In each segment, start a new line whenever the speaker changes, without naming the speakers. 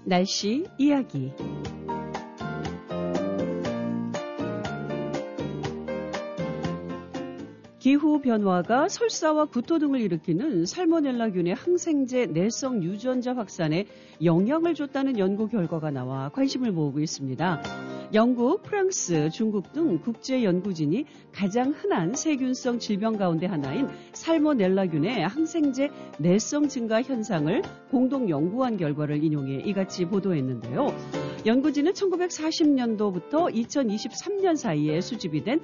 날씨 이야기. 기후 변화가 설사와 구토 등을 일으키는 살모넬라균의 항생제 내성 유전자 확산에 영향을 줬다는 연구 결과가 나와 관심을 모으고 있습니다. 영국, 프랑스, 중국 등 국제 연구진이 가장 흔한 세균성 질병 가운데 하나인 살모넬라균의 항생제 내성 증가 현상을 공동 연구한 결과를 인용해 이같이 보도했는데요. 연구진은 1940년도부터 2023년 사이에 수집이 된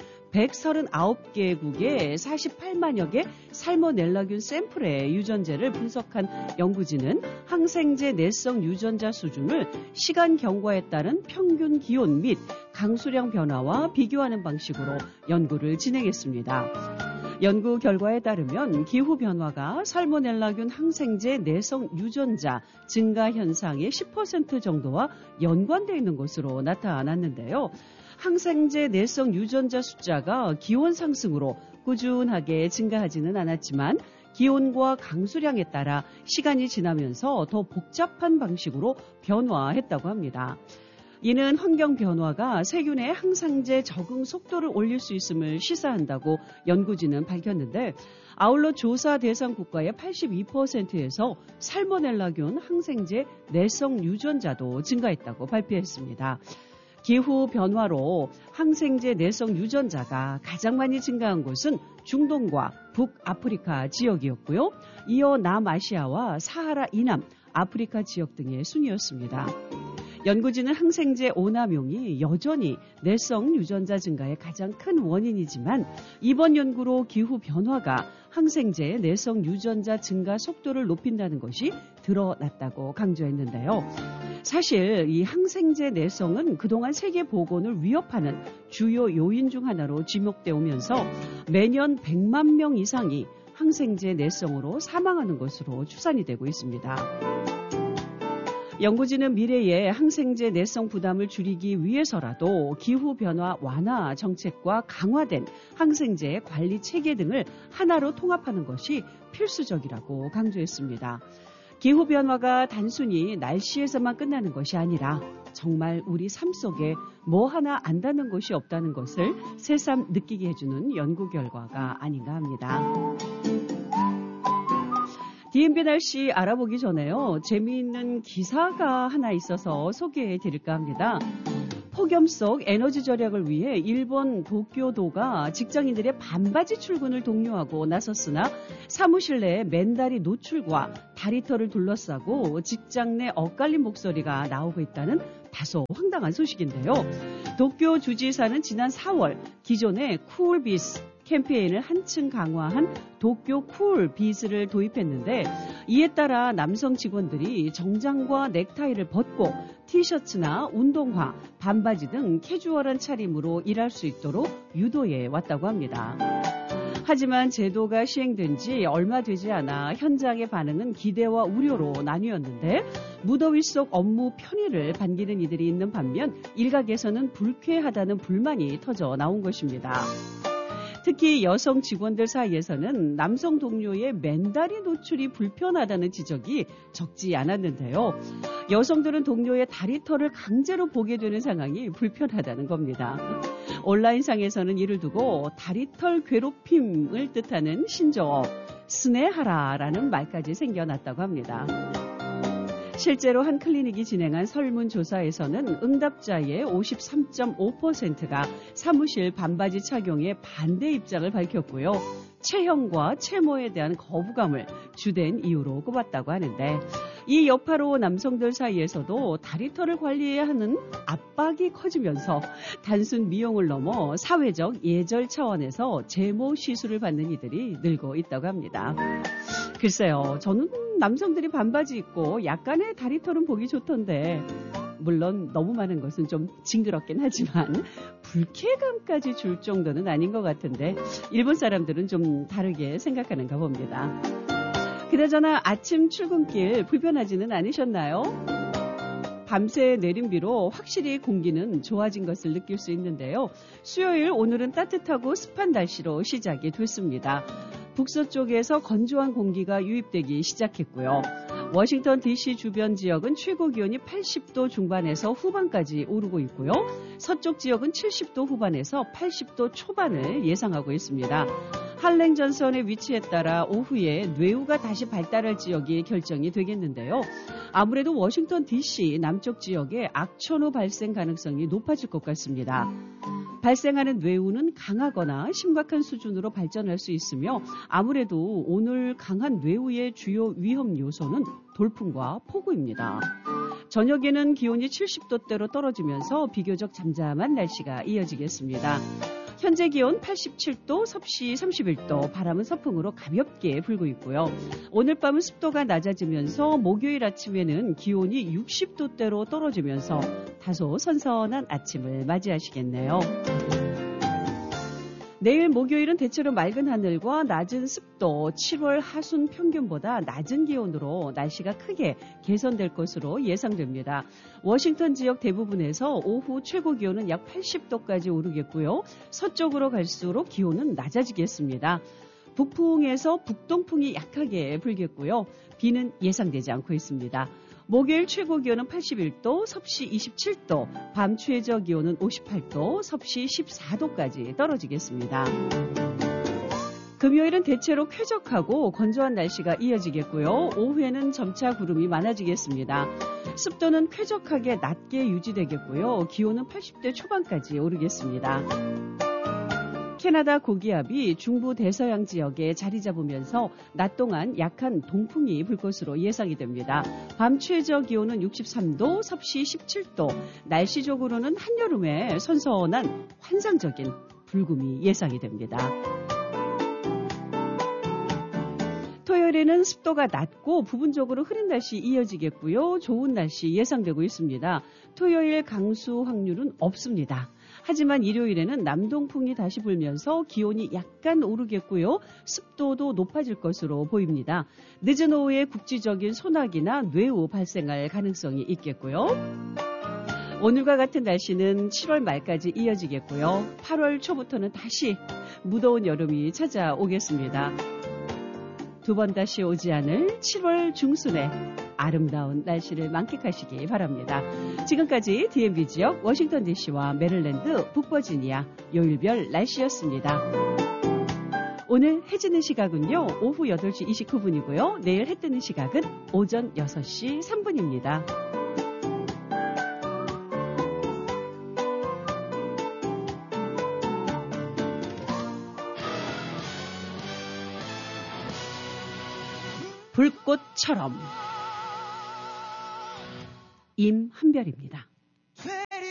139개국의 48만여 개 살모넬라균 샘플의 유전자를 분석한 연구진은 항생제 내성 유전자 수준을 시간 경과에 따른 평균 기온 및 강수량 변화와 비교하는 방식으로 연구를 진행했습니다. 연구 결과에 따르면 기후 변화가 살모넬라균 항생제 내성 유전자 증가 현상의 10% 정도와 연관되어 있는 것으로 나타났는데요. 항생제 내성 유전자 숫자가 기온 상승으로 꾸준하게 증가하지는 않았지만 기온과 강수량에 따라 시간이 지나면서 더 복잡한 방식으로 변화했다고 합니다. 이는 환경 변화가 세균의 항생제 적응 속도를 올릴 수 있음을 시사한다고 연구진은 밝혔는데, 아울러 조사 대상 국가의 82%에서 살모넬라균 항생제 내성 유전자도 증가했다고 발표했습니다. 기후 변화로 항생제 내성 유전자가 가장 많이 증가한 곳은 중동과 북아프리카 지역이었고요. 이어 남아시아와 사하라 이남 아프리카 지역 등의 순이었습니다. 연구진은 항생제 오남용이 여전히 내성 유전자 증가의 가장 큰 원인이지만 이번 연구로 기후 변화가 항생제의 내성 유전자 증가 속도를 높인다는 것이 드러났다고 강조했는데요. 사실 이 항생제 내성은 그동안 세계 보건을 위협하는 주요 요인 중 하나로 지목되어 오면서 매년 100만 명 이상이 항생제 내성으로 사망하는 것으로 추산이 되고 있습니다. 연구진은 미래에 항생제 내성 부담을 줄이기 위해서라도 기후변화 완화 정책과 강화된 항생제 관리 체계 등을 하나로 통합하는 것이 필수적이라고 강조했습니다. 기후변화가 단순히 날씨에서만 끝나는 것이 아니라 정말 우리 삶 속에 뭐 하나 안다는 것이 없다는 것을 새삼 느끼게 해주는 연구 결과가 아닌가 합니다. DMB 날씨 알아보기 전에요. 재미있는 기사가 하나 있어서 소개해 드릴까 합니다. 폭염 속 에너지 절약을 위해 일본 도쿄도가 직장인들의 반바지 출근을 독려하고 나섰으나 사무실 내 맨다리 노출과 다리털을 둘러싸고 직장 내 엇갈린 목소리가 나오고 있다는 다소 황당한 소식인데요. 도쿄 주지사는 지난 4월 기존의 쿨비스 캠페인을 한층 강화한 도쿄 쿨비즈를 도입했는데, 이에 따라 남성 직원들이 정장과 넥타이를 벗고 티셔츠나 운동화, 반바지 등 캐주얼한 차림으로 일할 수 있도록 유도해 왔다고 합니다. 하지만 제도가 시행된 지 얼마 되지 않아 현장의 반응은 기대와 우려로 나뉘었는데, 무더위 속 업무 편의를 반기는 이들이 있는 반면 일각에서는 불쾌하다는 불만이 터져 나온 것입니다. 특히 여성 직원들 사이에서는 남성 동료의 맨다리 노출이 불편하다는 지적이 적지 않았는데요. 여성들은 동료의 다리털을 강제로 보게 되는 상황이 불편하다는 겁니다. 온라인상에서는 이를 두고 다리털 괴롭힘을 뜻하는 신조어 스네하라라는 말까지 생겨났다고 합니다. 실제로 한 클리닉이 진행한 설문조사에서는 응답자의 53.5%가 사무실 반바지 착용에 반대 입장을 밝혔고요. 체형과 체모에 대한 거부감을 주된 이유로 꼽았다고 하는데, 이 여파로 남성들 사이에서도 다리털을 관리해야 하는 압박이 커지면서 단순 미용을 넘어 사회적 예절 차원에서 제모 시술을 받는 이들이 늘고 있다고 합니다. 글쎄요, 저는 남성들이 반바지 입고 약간의 다리털은 보기 좋던데, 물론 너무 많은 것은 좀 징그럽긴 하지만 불쾌감까지 줄 정도는 아닌 것 같은데 일본 사람들은 좀 다르게 생각하는가 봅니다. 그나저나 아침 출근길 불편하지는 않으셨나요? 밤새 내린 비로 확실히 공기는 좋아진 것을 느낄 수 있는데요. 수요일 오늘은 따뜻하고 습한 날씨로 시작이 됐습니다. 북서쪽에서 건조한 공기가 유입되기 시작했고요. 워싱턴 DC 주변 지역은 최고 기온이 80도 중반에서 후반까지 오르고 있고요. 서쪽 지역은 70도 후반에서 80도 초반을 예상하고 있습니다. 할랭 전선의 위치에 따라 오후에 뇌우가 다시 발달할 지역이 결정이 되겠는데요. 아무래도 워싱턴 DC 남쪽 지역에 악천후 발생 가능성이 높아질 것 같습니다. 발생하는 뇌우는 강하거나 심각한 수준으로 발전할 수 있으며 아무래도 오늘 강한 뇌우의 주요 위험 요소는 돌풍과 폭우입니다. 저녁에는 기온이 70도대로 떨어지면서 비교적 잠잠한 날씨가 이어지겠습니다. 현재 기온 87도, 섭씨 31도, 바람은 서풍으로 가볍게 불고 있고요. 오늘 밤은 습도가 낮아지면서 목요일 아침에는 기온이 60도대로 떨어지면서 다소 선선한 아침을 맞이하시겠네요. 내일 목요일은 대체로 맑은 하늘과 낮은 습도, 7월 하순 평균보다 낮은 기온으로 날씨가 크게 개선될 것으로 예상됩니다. 워싱턴 지역 대부분에서 오후 최고 기온은 약 80도까지 오르겠고요. 서쪽으로 갈수록 기온은 낮아지겠습니다. 북풍에서 북동풍이 약하게 불겠고요. 비는 예상되지 않고 있습니다. 목요일 최고 기온은 81도, 섭씨 27도, 밤 최저 기온은 58도, 섭씨 14도까지 떨어지겠습니다. 금요일은 대체로 쾌적하고 건조한 날씨가 이어지겠고요. 오후에는 점차 구름이 많아지겠습니다. 습도는 쾌적하게 낮게 유지되겠고요. 기온은 80대 초반까지 오르겠습니다. 캐나다 고기압이 중부 대서양 지역에 자리 잡으면서 낮 동안 약한 동풍이 불 것으로 예상이 됩니다. 밤 최저 기온은 63도, 섭씨 17도, 날씨적으로는 한여름에 선선한 환상적인 불금이 예상이 됩니다. 토요일에는 습도가 낮고 부분적으로 흐린 날씨 이어지겠고요. 좋은 날씨 예상되고 있습니다. 토요일 강수 확률은 없습니다. 하지만 일요일에는 남동풍이 다시 불면서 기온이 약간 오르겠고요. 습도도 높아질 것으로 보입니다. 늦은 오후에 국지적인 소나기나 뇌우 발생할 가능성이 있겠고요. 오늘과 같은 날씨는 7월 말까지 이어지겠고요. 8월 초부터는 다시 무더운 여름이 찾아오겠습니다. 두 번 다시 오지 않을 7월 중순에 아름다운 날씨를 만끽하시기 바랍니다. 지금까지 DMV 지역 워싱턴 DC와 메릴랜드, 북버지니아 요일별 날씨였습니다. 오늘 해 지는 시각은요. 오후 8시 29분이고요. 내일 해 뜨는 시각은 오전 6시 3분입니다. 불꽃처럼 임한별입니다.